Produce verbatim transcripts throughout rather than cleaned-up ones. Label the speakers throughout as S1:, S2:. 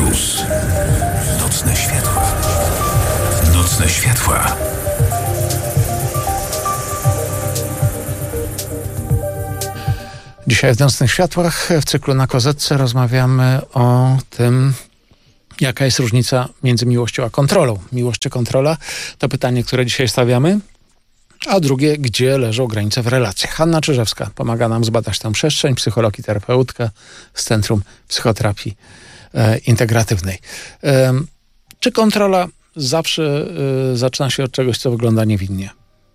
S1: Plus. Nocne światła. Nocne światła.
S2: Dzisiaj w Nocnych Światłach w cyklu Na Kozetce rozmawiamy o tym, jaka jest różnica między miłością a kontrolą. Miłość czy kontrola? To pytanie, które dzisiaj stawiamy. A drugie, gdzie leżą granice w relacjach? Hanna Czyżewska pomaga nam zbadać tę przestrzeń, psycholog i terapeutka z Centrum Psychoterapii e, Integratywnej. E, czy kontrola zawsze e, zaczyna się od czegoś, co wygląda niewinnie?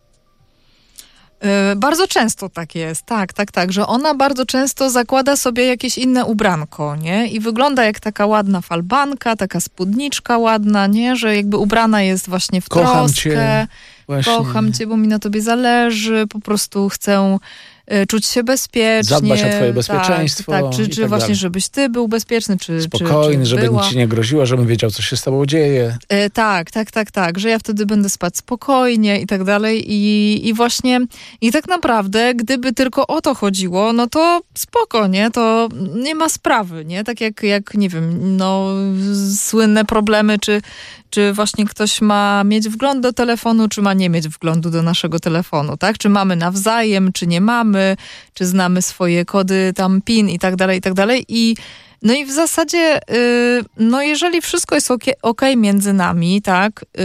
S3: Yy, bardzo często tak jest, tak, tak, tak, że ona bardzo często zakłada sobie jakieś inne ubranko, nie? I wygląda jak taka ładna falbanka, taka spódniczka ładna, nie? Że jakby ubrana jest właśnie w
S2: Kocham
S3: troskę.
S2: cię. Właśnie.
S3: Kocham cię, bo mi na tobie zależy, po prostu chcę y, czuć się bezpiecznie.
S2: Zadbać o twoje bezpieczeństwo.
S3: Tak, tak. Czy,
S2: i
S3: czy
S2: tak
S3: właśnie,
S2: dalej.
S3: żebyś ty był bezpieczny, czy
S2: spokojny,
S3: czy, czy
S2: żeby
S3: była.
S2: nic ci nie groziło, żebym wiedział, co się z tobą dzieje.
S3: Y, tak, tak, tak, tak, że ja wtedy będę spać spokojnie i tak dalej. I, i właśnie, i tak naprawdę, gdyby tylko o to chodziło, no to spoko, nie? To nie ma sprawy, nie? Tak jak, jak nie wiem, no słynne problemy, czy Czy właśnie ktoś ma mieć wgląd do telefonu, czy ma nie mieć wglądu do naszego telefonu, tak? Czy mamy nawzajem, czy nie mamy, czy znamy swoje kody tam PIN i tak dalej, i tak dalej. I no i w zasadzie, yy, no jeżeli wszystko jest okej okay między nami, tak, yy,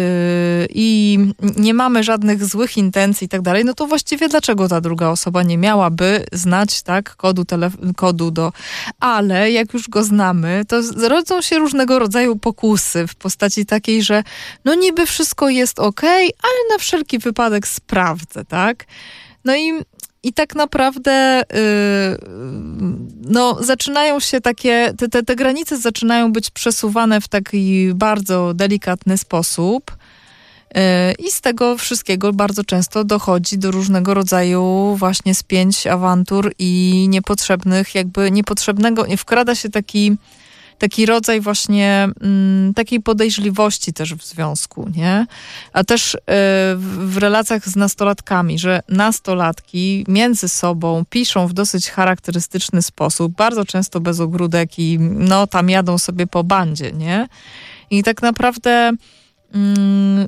S3: i nie mamy żadnych złych intencji i tak dalej, no to właściwie dlaczego ta druga osoba nie miałaby znać, tak, kodu, telef- kodu do... Ale jak już go znamy, to rodzą się różnego rodzaju pokusy w postaci takiej, że no niby wszystko jest okej, okay, ale na wszelki wypadek sprawdzę, tak? No i I tak naprawdę yy, no, zaczynają się takie, te, te, te granice zaczynają być przesuwane w taki bardzo delikatny sposób yy, i z tego wszystkiego bardzo często dochodzi do różnego rodzaju właśnie spięć, awantur i niepotrzebnych, jakby niepotrzebnego, wkrada się taki taki rodzaj właśnie m, takiej podejrzliwości też w związku, nie? A też y, w, w relacjach z nastolatkami, że nastolatki między sobą piszą w dosyć charakterystyczny sposób, bardzo często bez ogródek i no tam jadą sobie po bandzie, nie? I tak naprawdę mm,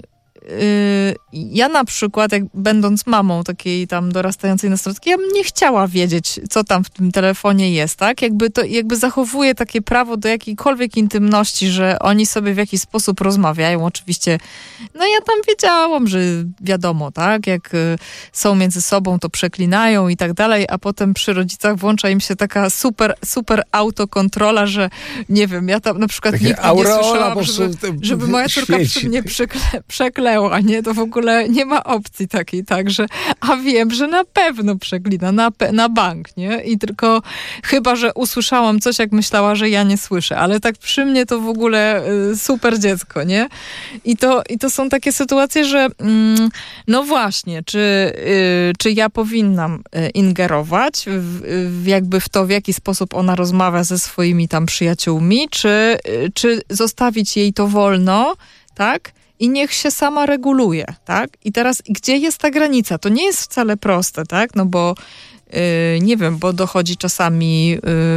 S3: y, ja na przykład, jak będąc mamą takiej tam dorastającej nastolatki, ja bym nie chciała wiedzieć, co tam w tym telefonie jest, tak? Jakby to, jakby zachowuję takie prawo do jakiejkolwiek intymności, że oni sobie w jakiś sposób rozmawiają. Oczywiście, no ja tam wiedziałam, że wiadomo, tak? Jak y, są między sobą, to przeklinają i tak dalej, a potem przy rodzicach włącza im się taka super, super autokontrola, że nie wiem, ja tam na przykład
S2: Takie
S3: nigdy
S2: aureola,
S3: nie słyszałam,
S2: po
S3: żeby,
S2: prostu
S3: żeby moja córka
S2: świeci.
S3: przy mnie przekle, przeklęła, nie? To w ogóle nie ma opcji takiej, także, a wiem, że na pewno przeklina, na, pe- na bank, nie? I tylko chyba, że usłyszałam coś, jak myślała, że ja nie słyszę, ale tak przy mnie to w ogóle y, super dziecko, nie? I to, i to są takie sytuacje, że mm, no właśnie, czy, y, czy ja powinnam y, ingerować w, w jakby w to, w jaki sposób ona rozmawia ze swoimi tam przyjaciółmi, czy, y, czy zostawić jej to wolno, tak? I niech się sama reguluje, tak? I teraz, gdzie jest ta granica? To nie jest wcale proste, tak? No bo yy, nie wiem, bo dochodzi czasami,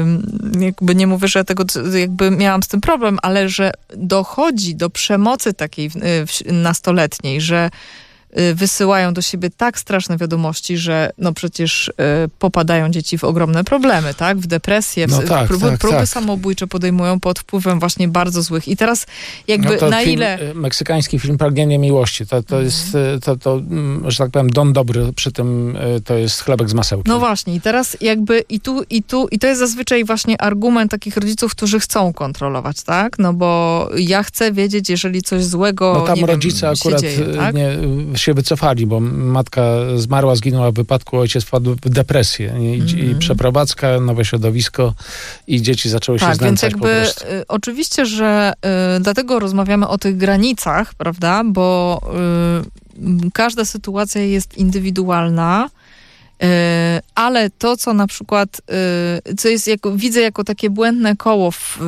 S3: yy, jakby nie mówię, że tego jakby miałam z tym problem, ale że dochodzi do przemocy takiej yy, nastoletniej, że wysyłają do siebie tak straszne wiadomości, że no przecież y, popadają dzieci w ogromne problemy, tak? W depresję, w,
S2: no tak,
S3: próby,
S2: tak,
S3: próby
S2: tak.
S3: samobójcze podejmują pod wpływem właśnie bardzo złych. I teraz jakby
S2: no to
S3: na
S2: film,
S3: ile...
S2: Meksykański film Pragnienie Miłości. To, to mm. jest, to, to, że tak powiem, Don Dobry, przy tym to jest chlebek z masełkiem.
S3: No właśnie. I teraz jakby i tu, i tu, i to jest zazwyczaj właśnie argument takich rodziców, którzy chcą kontrolować, tak? No bo ja chcę wiedzieć, jeżeli coś złego,
S2: no tam
S3: nie
S2: rodzice
S3: wiem,
S2: akurat
S3: się dzieje, tak?
S2: nie, się wycofali, bo matka zmarła, zginęła w wypadku, ojciec wpadł w depresję i, mm. i przeprowadzka, nowe środowisko i dzieci zaczęły
S3: tak,
S2: się znęcać
S3: więc jakby,
S2: po prostu.
S3: Y, oczywiście, że y, dlatego rozmawiamy o tych granicach, prawda, bo y, każda sytuacja jest indywidualna, y, ale to, co na przykład, y, co jest, jako, widzę jako takie błędne koło w,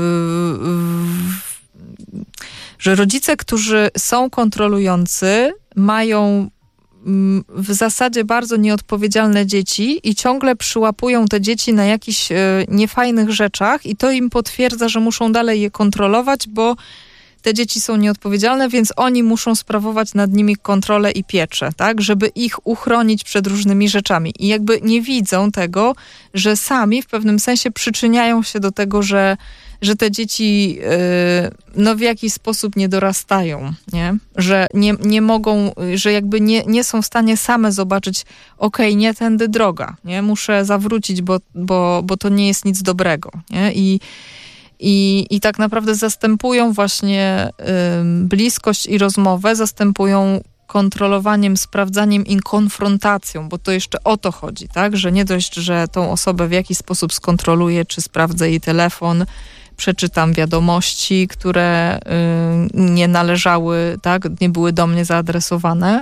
S3: w, że rodzice, którzy są kontrolujący, mają w zasadzie bardzo nieodpowiedzialne dzieci i ciągle przyłapują te dzieci na jakichś niefajnych rzeczach i to im potwierdza, że muszą dalej je kontrolować, bo te dzieci są nieodpowiedzialne, więc oni muszą sprawować nad nimi kontrolę i pieczę, tak, żeby ich uchronić przed różnymi rzeczami. I jakby nie widzą tego, że sami w pewnym sensie przyczyniają się do tego, że, że te dzieci yy, no w jakiś sposób nie dorastają, nie? Że nie, nie mogą, że jakby nie, nie są w stanie same zobaczyć, okej, okay, nie tędy droga, nie? Muszę zawrócić, bo, bo, bo to nie jest nic dobrego, nie? I I, I tak naprawdę zastępują właśnie y, bliskość i rozmowę, zastępują kontrolowaniem, sprawdzaniem i konfrontacją, bo to jeszcze o to chodzi, tak? Że nie dość, że tą osobę w jakiś sposób skontroluję, czy sprawdzę jej telefon, przeczytam wiadomości, które y, nie należały, tak? Nie były do mnie zaadresowane,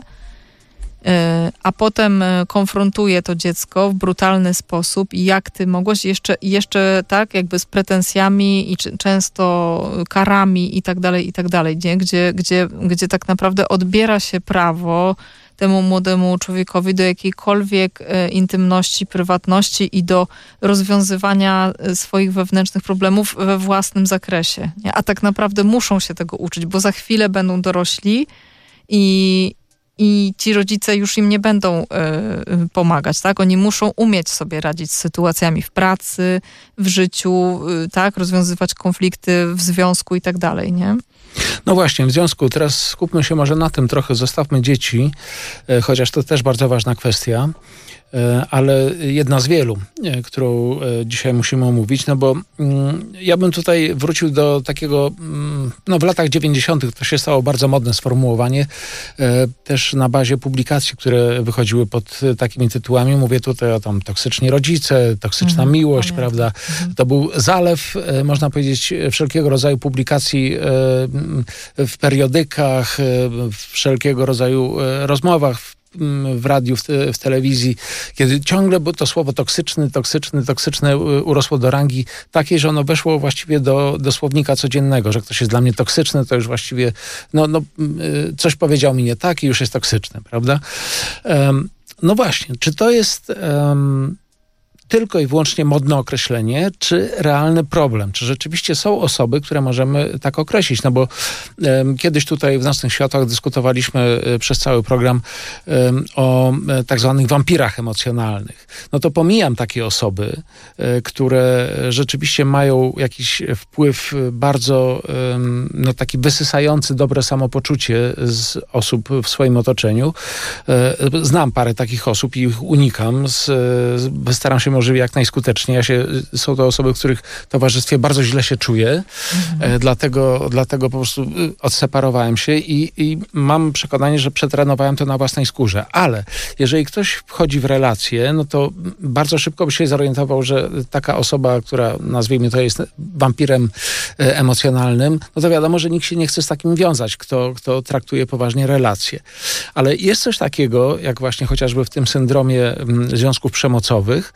S3: a potem konfrontuje to dziecko w brutalny sposób i jak ty mogłaś jeszcze, jeszcze tak jakby z pretensjami i często karami i tak dalej, i tak dalej, nie? Gdzie, gdzie, gdzie tak naprawdę odbiera się prawo temu młodemu człowiekowi do jakiejkolwiek intymności, prywatności i do rozwiązywania swoich wewnętrznych problemów we własnym zakresie, nie? A tak naprawdę muszą się tego uczyć, bo za chwilę będą dorośli i I ci rodzice już im nie będą y, pomagać, tak? Oni muszą umieć sobie radzić z sytuacjami w pracy, w życiu, y, tak? Rozwiązywać konflikty w związku i tak dalej, nie?
S2: No właśnie, w związku, teraz skupmy się może na tym trochę, zostawmy dzieci, y, chociaż to też bardzo ważna kwestia, y, ale jedna z wielu, y, którą y, dzisiaj musimy omówić, no bo y, ja bym tutaj wrócił do takiego, y, no w latach dziewięćdziesiątych to się stało bardzo modne sformułowanie, y, też na bazie publikacji, które wychodziły pod y, takimi tytułami, mówię tutaj o tam toksyczni rodzice, toksyczna mhm, miłość, pamiętam. Prawda? Mhm. To był zalew, y, można powiedzieć, wszelkiego rodzaju publikacji y, w periodykach, y, wszelkiego rodzaju y, rozmowach, w w radiu, w, te, w telewizji, kiedy ciągle bo to słowo toksyczny, toksyczny, toksyczne urosło do rangi takiej, że ono weszło właściwie do, do słownika codziennego, że ktoś jest dla mnie toksyczny, to już właściwie no, no, coś powiedział mi nie tak i już jest toksyczny, prawda? Um, no właśnie, czy to jest um, tylko i wyłącznie modne określenie, czy realny problem? Czy rzeczywiście są osoby, które możemy tak określić? No bo um, kiedyś tutaj w Nocnych Światłach dyskutowaliśmy y, przez cały program y, o y, tak zwanych wampirach emocjonalnych. No to pomijam takie osoby, y, które rzeczywiście mają jakiś wpływ bardzo y, no, taki wysysający dobre samopoczucie z osób w swoim otoczeniu. Y, znam parę takich osób i ich unikam. Z, y, staram się możliwie jak najskuteczniej. Ja się, są to osoby, w których towarzystwie bardzo źle się czuję, mhm. e, dlatego, dlatego po prostu odseparowałem się i, i mam przekonanie, że przetrenowałem to na własnej skórze. Ale jeżeli ktoś wchodzi w relację, no to bardzo szybko by się zorientował, że taka osoba, która nazwijmy to jest wampirem e, emocjonalnym, no to wiadomo, że nikt się nie chce z takim wiązać, kto, kto traktuje poważnie relacje. Ale jest coś takiego, jak właśnie chociażby w tym syndromie m, związków przemocowych,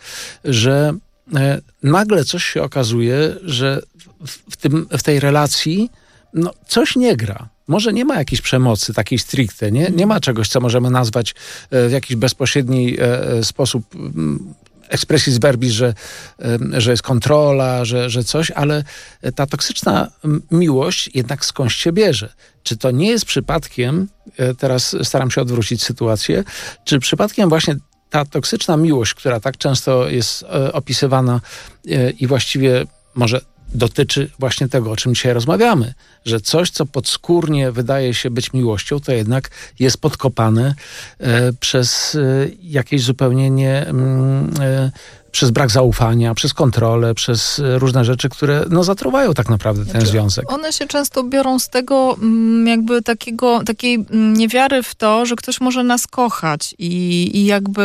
S2: że e, nagle coś się okazuje, że w, w, tym, w tej relacji no, coś nie gra. Może nie ma jakiejś przemocy takiej stricte, nie, nie ma czegoś, co możemy nazwać e, w jakiś bezpośredni e, sposób m, expressis verbis, że, e, że jest kontrola, że, że coś, ale ta toksyczna miłość jednak skądś się bierze. Czy to nie jest przypadkiem, e, teraz staram się odwrócić sytuację, czy przypadkiem właśnie ta toksyczna miłość, która tak często jest e, opisywana e, i właściwie może dotyczy właśnie tego, o czym dzisiaj rozmawiamy, że coś, co podskórnie wydaje się być miłością, to jednak jest podkopane e, przez e, jakieś zupełnie nie... Mm, e, przez brak zaufania, przez kontrolę, przez różne rzeczy, które no, zatruwają tak naprawdę ten
S3: znaczy,
S2: związek.
S3: One się często biorą z tego jakby takiego, takiej niewiary w to, że ktoś może nas kochać i, i jakby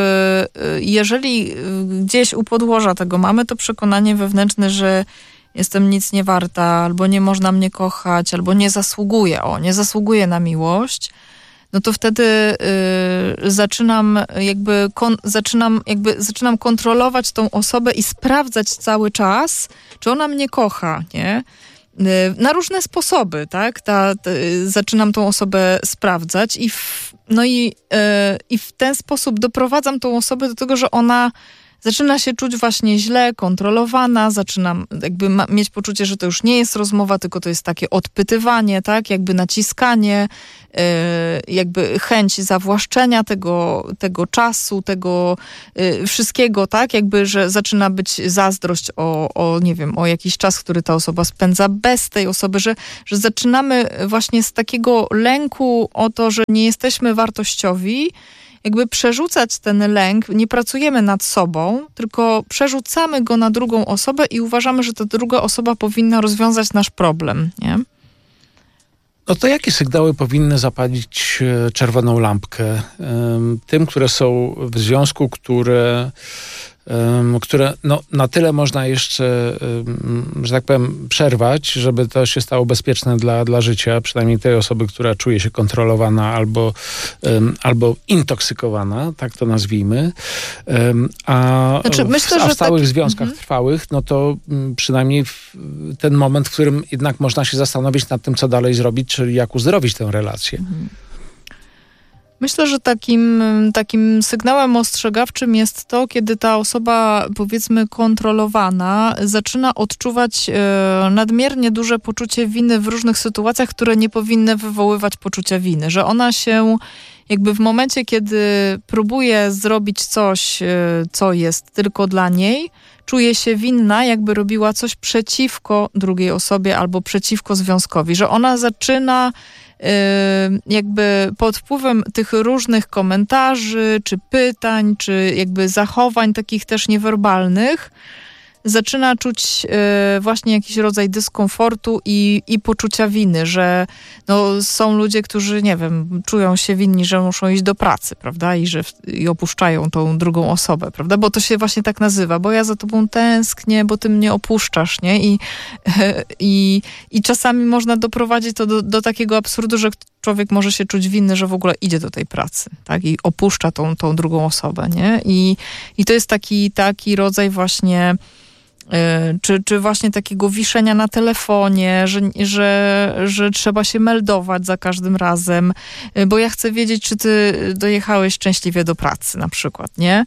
S3: jeżeli gdzieś u podłoża tego mamy to przekonanie wewnętrzne, że jestem nic nie warta, albo nie można mnie kochać, albo nie zasługuję, o, nie zasługuję na miłość, no to wtedy y, zaczynam jakby kon, zaczynam jakby zaczynam kontrolować tą osobę i sprawdzać cały czas, czy ona mnie kocha, nie? na różne sposoby, tak? Ta, ta, zaczynam tą osobę sprawdzać i w, no i, e, i w ten sposób doprowadzam tą osobę do tego, że ona zaczyna się czuć właśnie źle, kontrolowana, zaczynam jakby ma, mieć poczucie, że to już nie jest rozmowa, tylko to jest takie odpytywanie, tak? Jakby naciskanie, yy, jakby chęć zawłaszczenia tego, tego czasu, tego yy, wszystkiego, tak? Jakby, że zaczyna być zazdrość o, o, nie wiem, o jakiś czas, który ta osoba spędza bez tej osoby, że, że zaczynamy właśnie z takiego lęku o to, że nie jesteśmy wartościowi, jakby przerzucać ten lęk, nie pracujemy nad sobą, tylko przerzucamy go na drugą osobę i uważamy, że ta druga osoba powinna rozwiązać nasz problem, nie?
S2: No to jakie sygnały powinny zapalić czerwoną lampkę? Tym, które są w związku, które, które no, na tyle można jeszcze, że tak powiem, przerwać, żeby to się stało bezpieczne dla, dla życia, przynajmniej tej osoby, która czuje się kontrolowana albo, albo intoksykowana, tak to nazwijmy. A,
S3: znaczy,
S2: w,
S3: myślę,
S2: a w
S3: że
S2: stałych
S3: tak...
S2: związkach
S3: mhm.
S2: trwałych, no to przynajmniej ten moment, w którym jednak można się zastanowić nad tym, co dalej zrobić, czyli jak uzdrowić tę relację.
S3: Mhm. Myślę, że takim, takim sygnałem ostrzegawczym jest to, kiedy ta osoba, powiedzmy, kontrolowana, zaczyna odczuwać e, nadmiernie duże poczucie winy w różnych sytuacjach, które nie powinny wywoływać poczucia winy. Że ona się jakby w momencie, kiedy próbuje zrobić coś, e, co jest tylko dla niej, czuje się winna, jakby robiła coś przeciwko drugiej osobie albo przeciwko związkowi. Że ona zaczyna jakby pod wpływem tych różnych komentarzy, czy pytań, czy jakby zachowań takich też niewerbalnych, zaczyna czuć y, właśnie jakiś rodzaj dyskomfortu i, i poczucia winy, że no, są ludzie, którzy, nie wiem, czują się winni, że muszą iść do pracy, prawda, i że w, i opuszczają tą drugą osobę, prawda, bo to się właśnie tak nazywa, bo ja za tobą tęsknię, bo ty mnie opuszczasz, nie, i, i, i czasami można doprowadzić to do, do takiego absurdu, że człowiek może się czuć winny, że w ogóle idzie do tej pracy, tak, i opuszcza tą, tą drugą osobę, nie, i, i to jest taki, taki rodzaj właśnie Czy, czy właśnie takiego wiszenia na telefonie, że, że, że trzeba się meldować za każdym razem, bo ja chcę wiedzieć, czy ty dojechałeś szczęśliwie do pracy na przykład, nie?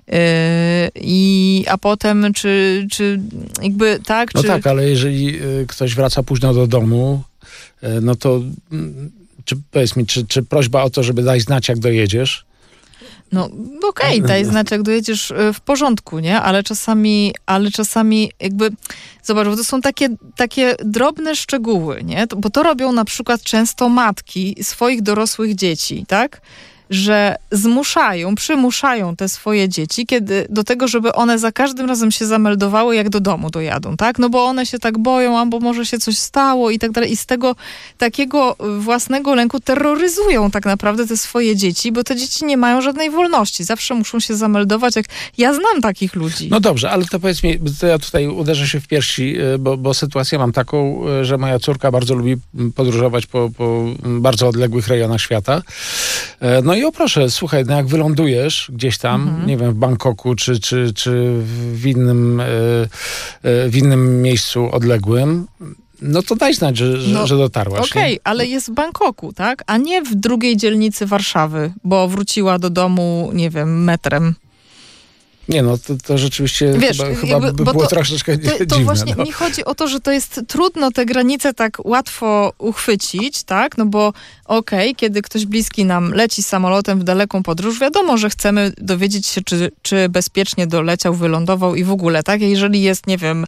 S3: I, a potem, czy, czy jakby tak?
S2: No
S3: czy...
S2: tak, ale jeżeli ktoś wraca późno do domu, no to czy, powiedz mi, czy, czy prośba o to, żeby dać znać, jak dojedziesz?
S3: No okej, okay, daj znać, jak dojedziesz w porządku, nie? Ale czasami, ale czasami jakby, zobacz, bo to są takie, takie drobne szczegóły, nie? Bo to robią na przykład często matki swoich dorosłych dzieci, tak? Że zmuszają, przymuszają te swoje dzieci kiedy, do tego, żeby one za każdym razem się zameldowały, jak do domu dojadą, tak? No bo one się tak boją, albo może się coś stało i tak dalej. I z tego takiego własnego lęku terroryzują tak naprawdę te swoje dzieci, bo te dzieci nie mają żadnej wolności. Zawsze muszą się zameldować. Jak... Ja znam takich ludzi.
S2: No dobrze, ale to powiedz mi, to ja tutaj uderzę się w piersi, bo, bo sytuację mam taką, że moja córka bardzo lubi podróżować po, po bardzo odległych rejonach świata. No i o proszę, słuchaj, no jak wylądujesz gdzieś tam, mhm. nie wiem, w Bangkoku, czy, czy, czy w innym, w innym miejscu odległym, no to daj znać, że, że, no, że dotarłaś.
S3: Okej, okay, ale jest w Bangkoku, tak? A nie w drugiej dzielnicy Warszawy, bo wróciła do domu, nie wiem, metrem.
S2: Nie no, to, to rzeczywiście Wiesz, chyba, chyba jakby, by było to, troszeczkę to,
S3: to
S2: dziwne.
S3: Właśnie
S2: no.
S3: mi chodzi o to, że to jest trudno te granice tak łatwo uchwycić, tak? No bo okej, okay, kiedy ktoś bliski nam leci samolotem w daleką podróż, wiadomo, że chcemy dowiedzieć się, czy, czy bezpiecznie doleciał, wylądował i w ogóle, tak? Jeżeli jest, nie wiem,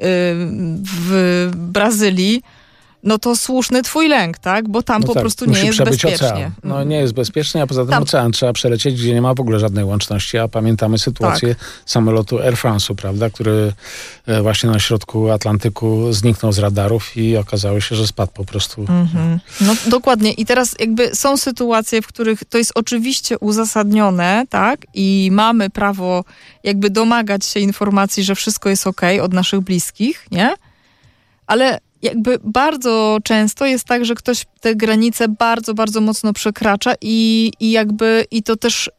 S3: w Brazylii, no to słuszny twój lęk, tak? Bo tam no po tak, prostu nie jest bezpiecznie.
S2: Ocean. No nie jest bezpiecznie, a poza tym
S3: tam.
S2: ocean trzeba przelecieć, gdzie nie ma w ogóle żadnej łączności, a pamiętamy sytuację tak. samolotu Air France'u, prawda? Który właśnie na środku Atlantyku zniknął z radarów i okazało się, że spadł po prostu.
S3: Mm-hmm. No dokładnie. I teraz jakby są sytuacje, w których to jest oczywiście uzasadnione, tak? I mamy prawo jakby domagać się informacji, że wszystko jest okej od naszych bliskich, nie? Ale jakby bardzo często jest tak, że ktoś te granice bardzo, bardzo mocno przekracza i, i jakby i to też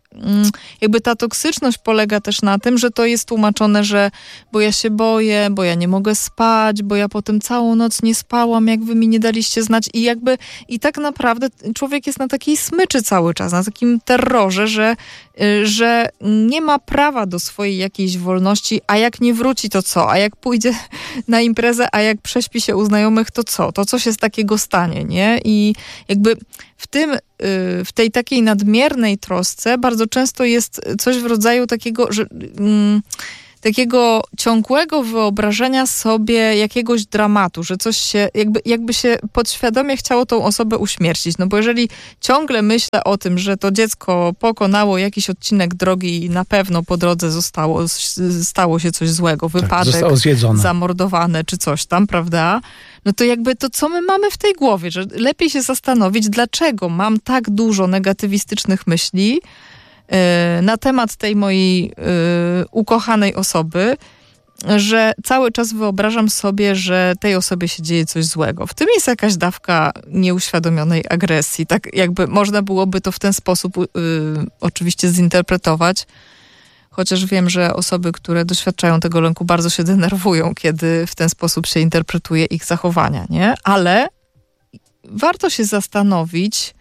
S3: jakby ta toksyczność polega też na tym, że to jest tłumaczone, że bo ja się boję, bo ja nie mogę spać, bo ja potem całą noc nie spałam, jak wy mi nie daliście znać i jakby i tak naprawdę człowiek jest na takiej smyczy cały czas, na takim terrorze, że, że nie ma prawa do swojej jakiejś wolności, a jak nie wróci, to co? A jak pójdzie na imprezę, a jak prześpi się u znajomych, to co? To co się z takiego stanie, nie? I jakby w tym, w tej takiej nadmiernej trosce bardzo często jest coś w rodzaju takiego, że mm, takiego ciągłego wyobrażenia sobie jakiegoś dramatu, że coś się, jakby, jakby się podświadomie chciało tą osobę uśmiercić. No bo jeżeli ciągle myślę o tym, że to dziecko pokonało jakiś odcinek drogi i na pewno po drodze zostało, stało się coś złego, wypadek,
S2: tak, zostało zjedzone,
S3: zamordowane czy coś tam, prawda? No to jakby to, co my mamy w tej głowie, że lepiej się zastanowić, dlaczego mam tak dużo negatywistycznych myśli na temat tej mojej y, ukochanej osoby, że cały czas wyobrażam sobie, że tej osobie się dzieje coś złego. W tym jest jakaś dawka nieuświadomionej agresji. Tak jakby można byłoby to w ten sposób y, oczywiście zinterpretować, chociaż wiem, że osoby, które doświadczają tego lęku, bardzo się denerwują, kiedy w ten sposób się interpretuje ich zachowania, nie? Ale warto się zastanowić,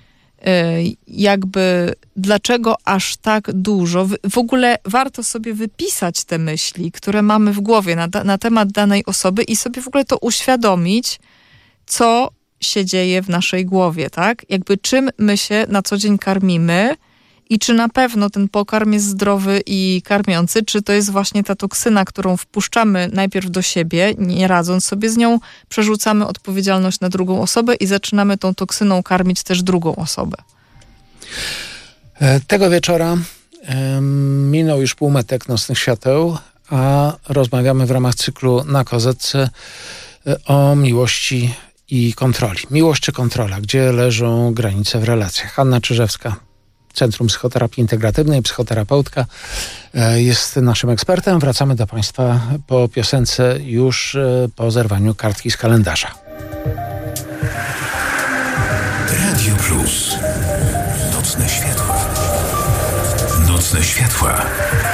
S3: jakby dlaczego aż tak dużo. W ogóle warto sobie wypisać te myśli, które mamy w głowie na, na temat danej osoby i sobie w ogóle to uświadomić, co się dzieje w naszej głowie, tak? Jakby czym my się na co dzień karmimy i czy na pewno ten pokarm jest zdrowy i karmiący, czy to jest właśnie ta toksyna, którą wpuszczamy najpierw do siebie, nie radząc sobie z nią, przerzucamy odpowiedzialność na drugą osobę i zaczynamy tą toksyną karmić też drugą osobę.
S2: Tego wieczora um, minął już półmetek Nocnych Świateł, a rozmawiamy w ramach cyklu Na Kozetce o miłości i kontroli. Miłość czy kontrola? Gdzie leżą granice w relacjach? Anna Czyżewska, Centrum Psychoterapii Integratywnej, psychoterapeutka, jest naszym ekspertem. Wracamy do Państwa po piosence, już po zerwaniu kartki z kalendarza.
S1: Radio Plus. Nocne światła. Nocne światła.